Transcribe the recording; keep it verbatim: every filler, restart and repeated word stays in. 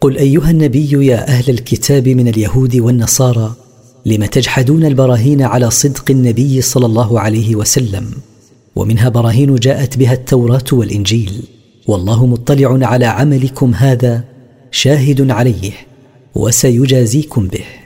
قل أيها النبي يا أهل الكتاب من اليهود والنصارى لم تجحدون البراهين على صدق النبي صلى الله عليه وسلم؟ ومنها براهين جاءت بها التوراة والإنجيل، والله مطلع على عملكم هذا شاهد عليه وسيجازيكم به.